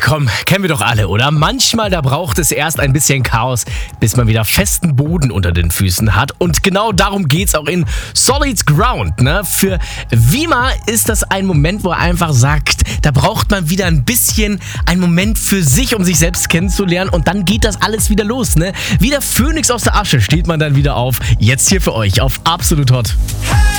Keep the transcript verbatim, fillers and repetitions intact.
komm, kennen wir doch alle, oder? Manchmal, da braucht es erst ein bisschen Chaos, bis man wieder festen Boden unter den Füßen hat. Und genau darum geht's auch in Solid Ground, ne? Für Wima ist das ein Moment, wo er einfach sagt, da braucht man wieder ein bisschen einen Moment für sich, um sich selbst kennenzulernen. Und dann geht das alles wieder los, ne? Wie der Phönix aus der Asche steht man dann wieder auf. Jetzt hier für euch auf Absolut Hot. Hey!